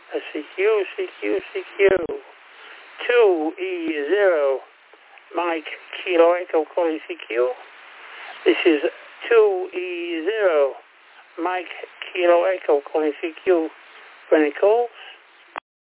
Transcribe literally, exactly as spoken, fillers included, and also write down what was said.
A C Q, C Q, C Q. two E zero, Mike Kilo Echo calling C Q. This is two E zero, Mike Kilo Echo calling C Q for any calls.